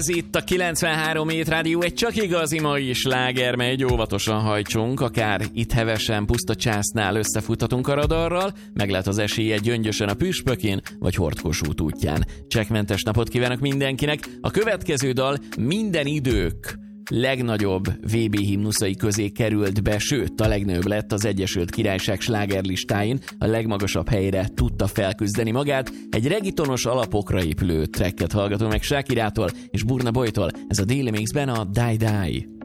Ez itt a 93 Hét Rádió, egy csak igazi mai sláger, megy, óvatosan hajtsunk, akár itt hevesen puszta császnál összefuthatunk a radarral, meg lehet az esélye gyöngyösen a püspökén, vagy Hordkossuth útján. Csekkmentes napot kívánok mindenkinek, a következő dal minden idők legnagyobb VB himnuszai közé került be, sőt, a legnagyobb lett az Egyesült Királyság slágerlistáin, a legmagasabb helyre tudta felküzdeni magát. Egy regitonos alapokra épülő tracket hallgatom meg Shakirától és Burna Boytól, ez a Daily Mixben a Die Die.